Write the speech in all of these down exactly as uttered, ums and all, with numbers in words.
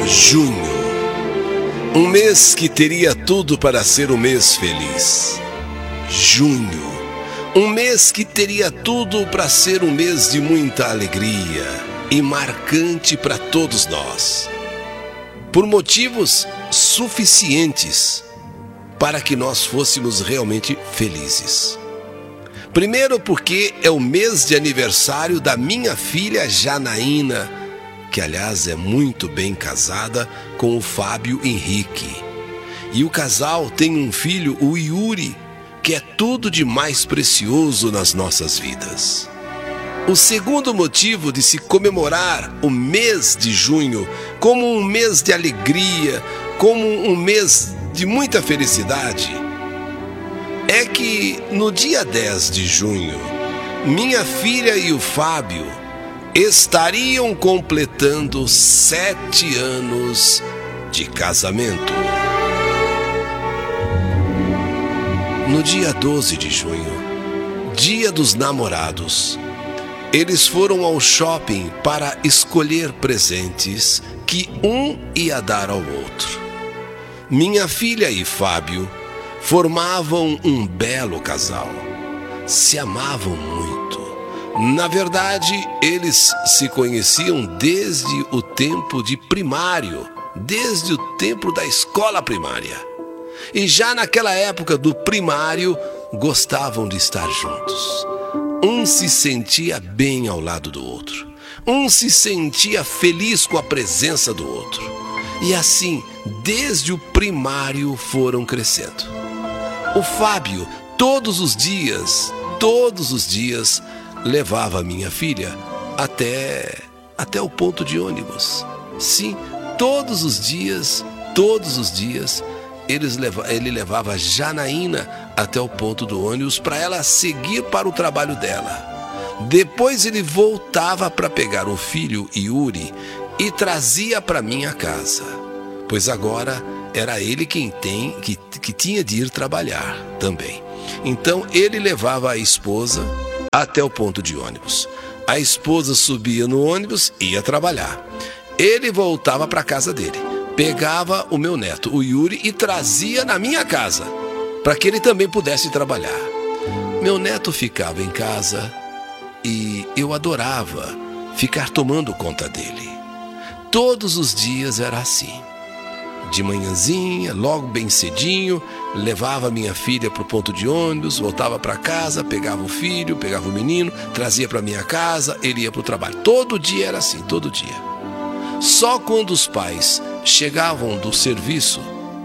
Junho, um mês que teria tudo para ser um mês feliz. Junho, um mês que teria tudo para ser um mês de muita alegria e marcante para todos nós, por motivos suficientes para que nós fôssemos realmente felizes. Primeiro, porque é o mês de aniversário da minha filha Janaína, que aliás é muito bem casada com o Fábio Henrique. E o casal tem um filho, o Yuri, que é tudo de mais precioso nas nossas vidas. O segundo motivo de se comemorar o mês de junho como um mês de alegria, como um mês de muita felicidade, é que no dia dez de junho, minha filha e o Fábio estariam completando sete anos de casamento. No dia doze de junho, dia dos namorados, eles foram ao shopping para escolher presentes que um ia dar ao outro. Minha filha e Fábio formavam um belo casal. Se amavam muito. Na verdade, eles se conheciam desde o tempo de primário, desde o tempo da escola primária. E já naquela época do primário, gostavam de estar juntos. Um se sentia bem ao lado do outro. Um se sentia feliz com a presença do outro. E assim, desde o primário foram crescendo. O Fábio, todos os dias, todos os dias, levava minha filha até, até o ponto de ônibus. Sim, todos os dias, todos os dias, eles leva, ele levava a Janaína até o ponto do ônibus para ela seguir para o trabalho dela. Depois ele voltava para pegar o filho Yuri e trazia para minha casa, pois agora era ele quem tem, que, que tinha de ir trabalhar também. Então ele levava a esposa até o ponto de ônibus. A esposa subia no ônibus e ia trabalhar. Ele voltava para a casa dele, pegava o meu neto, o Yuri, e trazia na minha casa, para que ele também pudesse trabalhar. Meu neto ficava em casa e eu adorava ficar tomando conta dele. Todos os dias era assim. De manhãzinha, logo bem cedinho, levava minha filha para o ponto de ônibus, voltava para casa, pegava o filho, pegava o menino, trazia para minha casa, ele ia para o trabalho. Todo dia era assim, todo dia. Só quando os pais chegavam do serviço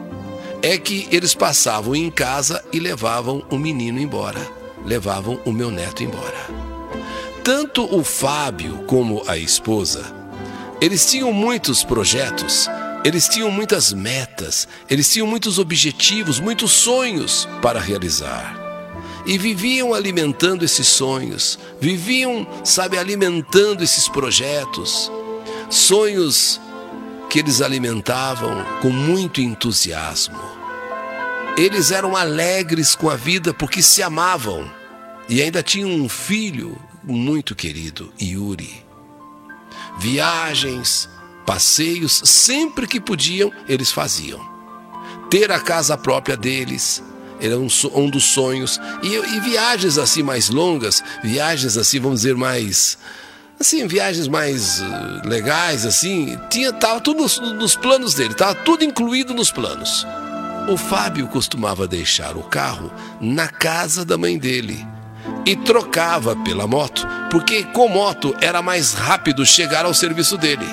é que eles passavam em casa e levavam o menino embora, levavam o meu neto embora. Tanto o Fábio como a esposa, eles tinham muitos projetos. Eles tinham muitas metas, eles tinham muitos objetivos, muitos sonhos para realizar. E viviam alimentando esses sonhos, viviam, sabe, alimentando esses projetos. Sonhos que eles alimentavam com muito entusiasmo. Eles eram alegres com a vida porque se amavam. E ainda tinham um filho muito querido, Yuri. Viagens, passeios, sempre que podiam, eles faziam. Ter a casa própria deles era um, um dos sonhos. E, e viagens assim mais longas, viagens assim, vamos dizer, mais... Assim, viagens mais uh, legais, assim, tinha, tava tudo nos, nos planos dele, estava tudo incluído nos planos. O Fábio costumava deixar o carro na casa da mãe dele e trocava pela moto, porque com moto era mais rápido chegar ao serviço dele.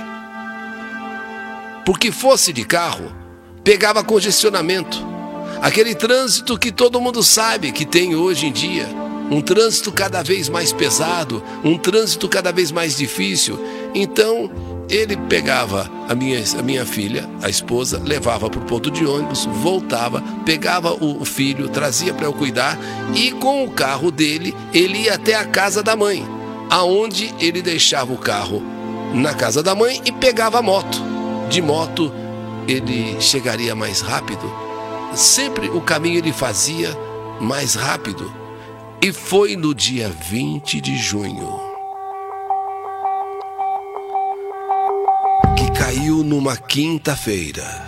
Porque fosse de carro, pegava congestionamento. Aquele trânsito que todo mundo sabe que tem hoje em dia. Um trânsito cada vez mais pesado, um trânsito cada vez mais difícil. Então, ele pegava a minha, a minha filha, a esposa, levava para o ponto de ônibus, voltava, pegava o, o filho, trazia para eu cuidar e com o carro dele, ele ia até a casa da mãe, aonde ele deixava o carro na casa da mãe e pegava a moto. De moto, ele chegaria mais rápido. Sempre o caminho ele fazia mais rápido. E foi no dia vinte de junho que caiu numa quinta-feira.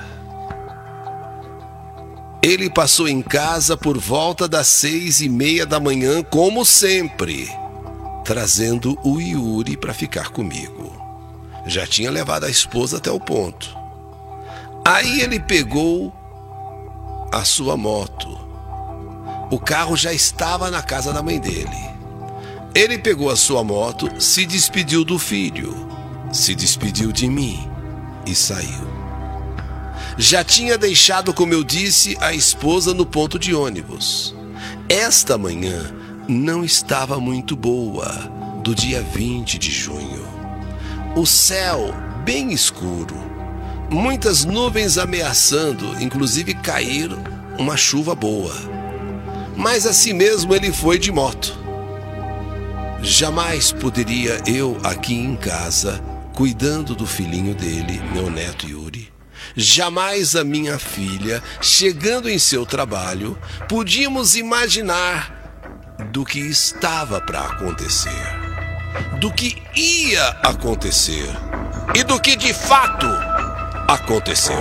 Ele passou em casa por volta das seis e meia da manhã, como sempre, trazendo o Yuri para ficar comigo. Já tinha levado a esposa até o ponto. Aí ele pegou a sua moto. O carro já estava na casa da mãe dele. Ele pegou a sua moto, se despediu do filho, se despediu de mim e saiu. Já tinha deixado, como eu disse, a esposa no ponto de ônibus. Esta manhã não estava muito boa, do dia vinte de junho. O céu bem escuro, muitas nuvens ameaçando, inclusive cair uma chuva boa. Mas assim mesmo ele foi de moto. Jamais poderia eu aqui em casa, cuidando do filhinho dele, meu neto Yuri, jamais a minha filha, chegando em seu trabalho, podíamos imaginar do que estava para acontecer, do que ia acontecer e do que de fato aconteceu.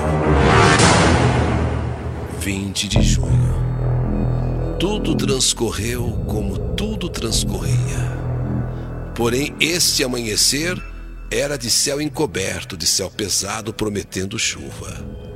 vinte de junho. Tudo transcorreu como tudo transcorria. Porém, este amanhecer era de céu encoberto, de céu pesado, prometendo chuva.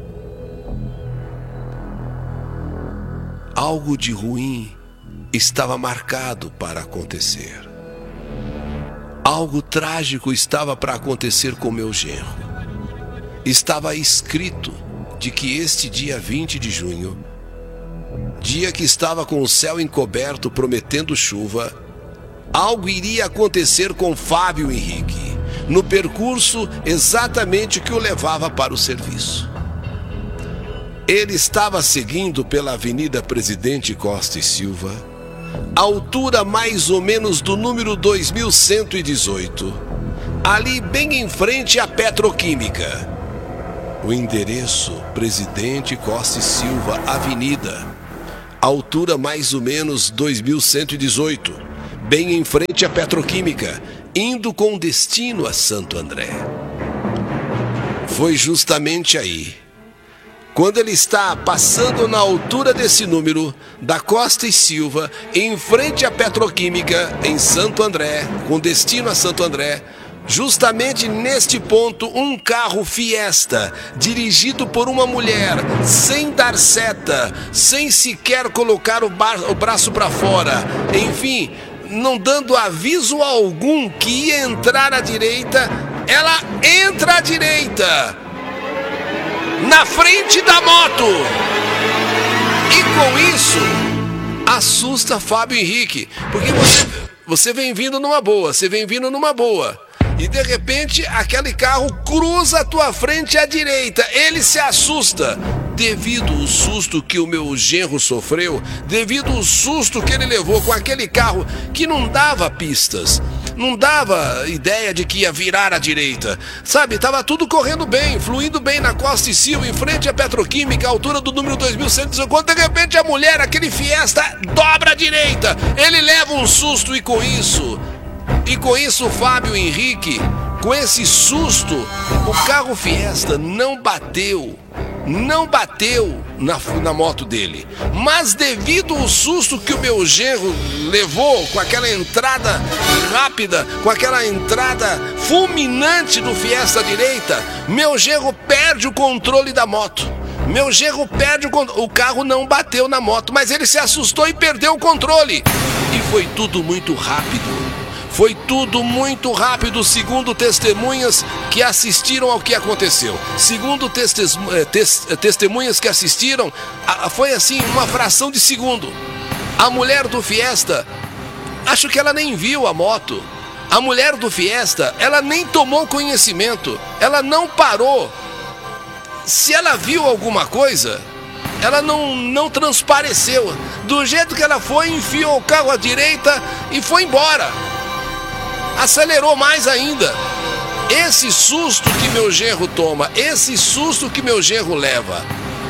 Algo de ruim estava marcado para acontecer. Algo trágico estava para acontecer com meu genro. Estava escrito de que este dia vinte de junho, dia que estava com o céu encoberto prometendo chuva, algo iria acontecer com Fábio Henrique, no percurso exatamente que o levava para o serviço. Ele estava seguindo pela Avenida Presidente Costa e Silva, altura mais ou menos do número dois mil cento e dezoito, ali bem em frente à Petroquímica. O endereço Presidente Costa e Silva, Avenida, altura mais ou menos dois mil cento e dezoito, bem em frente à Petroquímica, indo com destino a Santo André. Foi justamente aí, quando ele está passando na altura desse número, da Costa e Silva, em frente à Petroquímica, em Santo André, com destino a Santo André, justamente neste ponto, um carro Fiesta, dirigido por uma mulher, sem dar seta, sem sequer colocar o, bar, o braço para fora, enfim, não dando aviso algum que ia entrar à direita, ela entra à direita, na frente da moto, e com isso assusta Fábio Henrique, porque você, você vem vindo numa boa, você vem vindo numa boa, e de repente aquele carro cruza a tua frente à direita, ele se assusta, devido ao susto que o meu genro sofreu, devido ao susto que ele levou com aquele carro que não dava pistas, não dava ideia de que ia virar à direita, sabe, tava tudo correndo bem, fluindo bem na Costa e Silva, em frente à Petroquímica, à altura do número dois mil cento e cinquenta, de repente a mulher, aquele Fiesta, dobra à direita, ele leva um susto e com isso, e com isso o Fábio Henrique, com esse susto, o carro Fiesta não bateu, não bateu na, na moto dele, mas devido ao susto que o meu genro levou com aquela entrada rápida, com aquela entrada fulminante do Fiesta à direita, meu genro perde o controle da moto. Meu genro perde o controle. O carro não bateu na moto, mas ele se assustou e perdeu o controle. E foi tudo muito rápido. Foi tudo muito rápido, segundo testemunhas que assistiram ao que aconteceu. Segundo testes, tes, testemunhas que assistiram, foi assim, uma fração de segundo. A mulher do Fiesta, acho que ela nem viu a moto. A mulher do Fiesta, ela nem tomou conhecimento. Ela não parou. Se ela viu alguma coisa, ela não, não transpareceu. Do jeito que ela foi, enfiou o carro à direita e foi embora. Acelerou mais ainda. Esse susto que meu genro toma, esse susto que meu genro leva,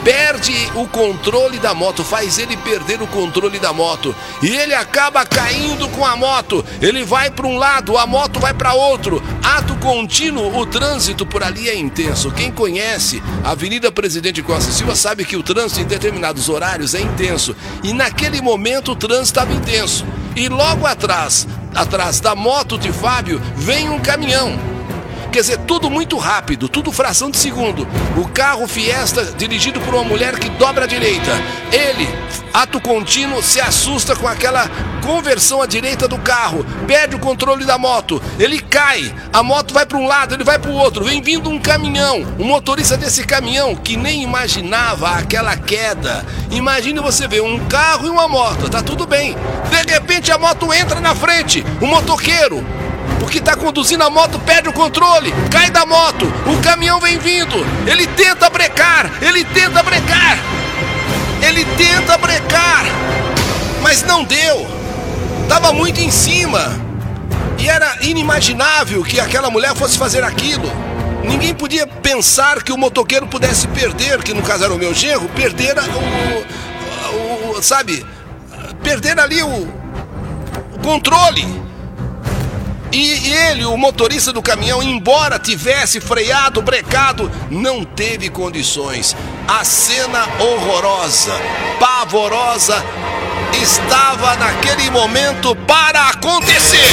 perde o controle da moto, faz ele perder o controle da moto. E ele acaba caindo com a moto. Ele vai para um lado, a moto vai para outro. Ato contínuo, o trânsito por ali é intenso. Quem conhece a Avenida Presidente Costa Silva sabe que o trânsito em determinados horários é intenso. E naquele momento o trânsito estava intenso. E logo atrás, atrás da moto de Fábio, vem um caminhão. Quer dizer, tudo muito rápido, tudo fração de segundo. O carro Fiesta, dirigido por uma mulher que dobra à direita. Ele, ato contínuo, se assusta com aquela conversão à direita do carro. Perde o controle da moto. Ele cai. A moto vai para um lado, ele vai para o outro. Vem vindo um caminhão. O motorista desse caminhão, que nem imaginava aquela queda. Imagine você ver um carro e uma moto. Tá tudo bem. De repente a moto entra na frente. O motoqueiro, o que está conduzindo a moto, perde o controle, cai da moto, o caminhão vem vindo, ele tenta brecar, ele tenta brecar, ele tenta brecar, mas não deu, estava muito em cima, e era inimaginável que aquela mulher fosse fazer aquilo. Ninguém podia pensar que o motoqueiro pudesse perder, que no caso era o meu genro, perder o, o, o sabe, perder ali o, o controle. E ele, o motorista do caminhão, embora tivesse freado, brecado, não teve condições. A cena horrorosa, pavorosa, estava naquele momento para acontecer.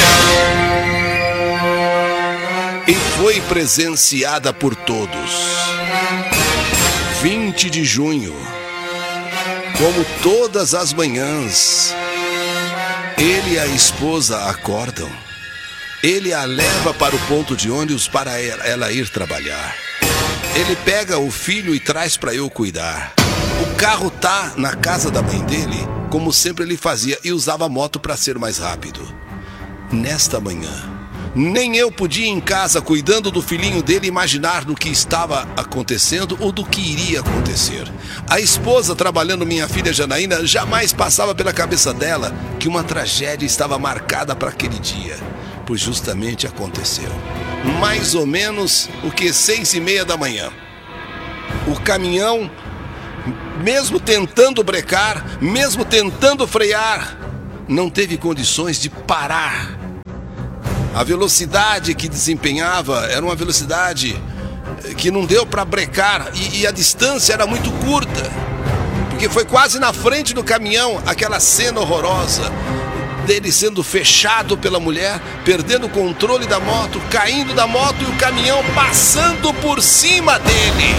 E foi presenciada por todos. vinte de junho, como todas as manhãs, ele e a esposa acordam. Ele a leva para o ponto de ônibus para ela ir trabalhar. Ele pega o filho e traz para eu cuidar. O carro tá na casa da mãe dele, como sempre ele fazia, e usava a moto para ser mais rápido. Nesta manhã, nem eu podia em casa, cuidando do filhinho dele, imaginar do que estava acontecendo ou do que iria acontecer. A esposa, trabalhando minha filha Janaína, jamais passava pela cabeça dela que uma tragédia estava marcada para aquele dia. Pois justamente aconteceu. Mais ou menos o que seis e meia da manhã. O caminhão, mesmo tentando brecar, mesmo tentando frear, não teve condições de parar. A velocidade que desempenhava era uma velocidade que não deu para brecar, e, e a distância era muito curta, porque foi quase na frente do caminhão aquela cena horrorosa dele sendo fechado pela mulher, perdendo o controle da moto, caindo da moto e o caminhão passando por cima dele.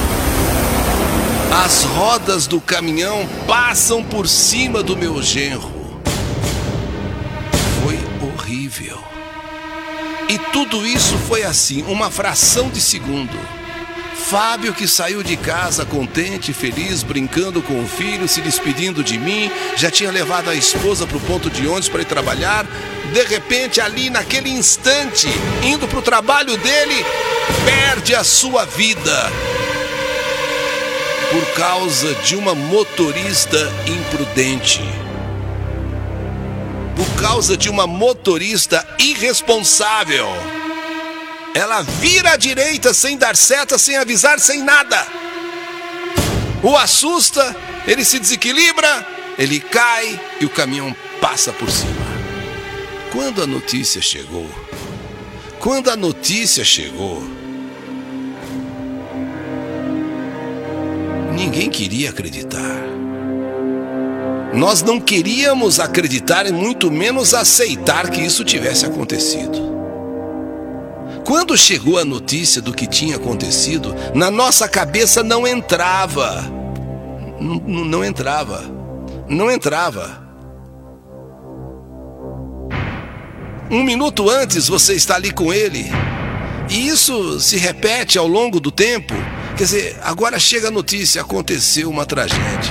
As rodas do caminhão passam por cima do meu genro. Foi horrível. E tudo isso foi assim, uma fração de segundo. Fábio, que saiu de casa contente, feliz, brincando com o filho, se despedindo de mim, já tinha levado a esposa para o ponto de ônibus para ir trabalhar. De repente, ali naquele instante, indo para o trabalho dele, perde a sua vida por causa de uma motorista imprudente, por causa de uma motorista irresponsável. Ela vira à direita sem dar seta, sem avisar, sem nada. O assusta, ele se desequilibra, ele cai e o caminhão passa por cima. Quando a notícia chegou, quando a notícia chegou, ninguém queria acreditar. Nós não queríamos acreditar e muito menos aceitar que isso tivesse acontecido. Quando chegou a notícia do que tinha acontecido, na nossa cabeça não entrava. Não, não entrava. Não entrava. Um minuto antes você está ali com ele. E isso se repete ao longo do tempo. Quer dizer, agora chega a notícia, aconteceu uma tragédia.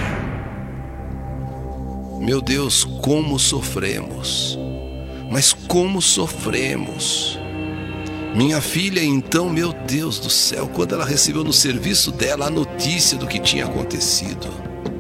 Meu Deus, como sofremos. Mas como sofremos. Minha filha, então, meu Deus do céu, quando ela recebeu no serviço dela a notícia do que tinha acontecido.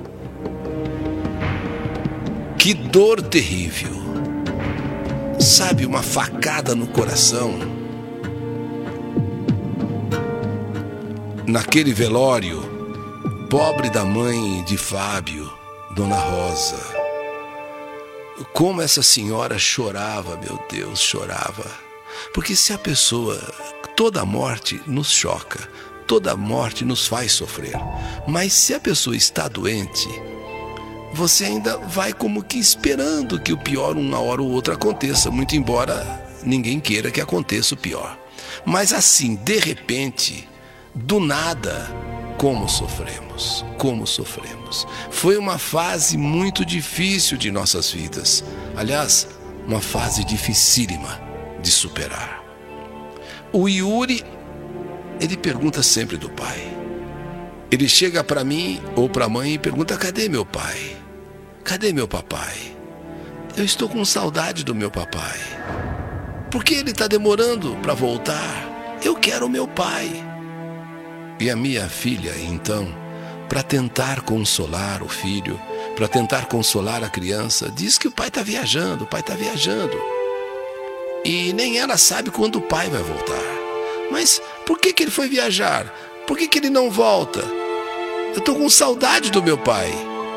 Que dor terrível. Sabe, uma facada no coração. Naquele velório, Pobre da mãe de Fábio, Dona Rosa. Como essa senhora chorava, meu Deus, chorava. Porque se a pessoa, toda morte nos choca, toda morte nos faz sofrer. Mas se a pessoa está doente, você ainda vai como que esperando que o pior uma hora ou outra aconteça, muito embora ninguém queira que aconteça o pior. Mas assim, de repente, do nada, como sofremos, como sofremos. Foi uma fase muito difícil de nossas vidas. Aliás, uma fase dificílima de superar. O Yuri, ele pergunta sempre do pai. Ele chega para mim ou para a mãe e pergunta: cadê meu pai? Cadê meu papai? Eu estou com saudade do meu papai. Por que ele está demorando para voltar? Eu quero meu pai. E a minha filha, então, para tentar consolar o filho, para tentar consolar a criança, diz que o pai está viajando, o pai está viajando. E nem ela sabe quando o pai vai voltar. Mas por que que ele foi viajar? Por que que ele não volta? Eu estou com saudade do meu pai.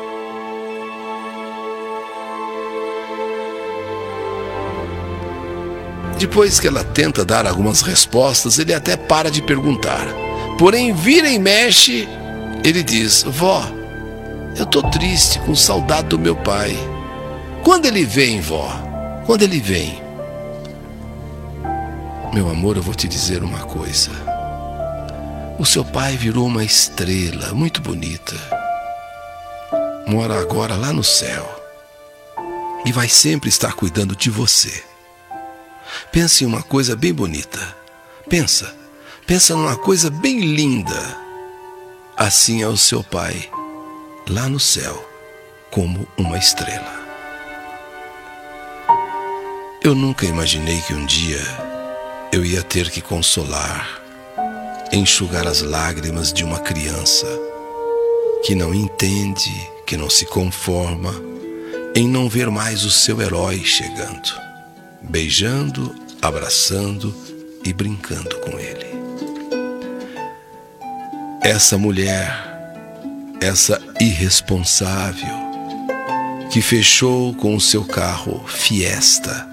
Depois que ela tenta dar algumas respostas, ele até para de perguntar. Porém, vira e mexe, ele diz: vó, eu estou triste, com saudade do meu pai. Quando ele vem, vó? Quando ele vem? Meu amor, eu vou te dizer uma coisa. O seu pai virou uma estrela muito bonita. Mora agora lá no céu. E vai sempre estar cuidando de você. Pense em uma coisa bem bonita. Pensa. Pensa numa coisa bem linda. Assim é o seu pai, lá no céu, como uma estrela. Eu nunca imaginei que um dia eu ia ter que consolar, enxugar as lágrimas de uma criança que não entende, que não se conforma em não ver mais o seu herói chegando, beijando, abraçando e brincando com ele. Essa mulher, essa irresponsável, que fechou com o seu carro Fiesta